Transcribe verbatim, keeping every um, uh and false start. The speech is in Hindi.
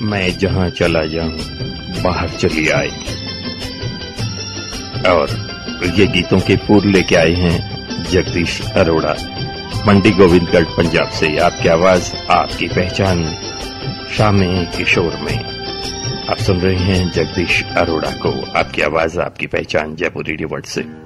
मैं जहां चला जाऊं बाहर चली आए। और ये गीतों के पूर लेके आए हैं जगदीश अरोड़ा, मंडी गोविंदगढ़ पंजाब से। आपकी आवाज आपकी पहचान शाम किशोर में आप सुन रहे हैं जगदीश अरोड़ा को। आपकी आवाज आपकी पहचान जयपुर रेडियो वर्ल्ड से।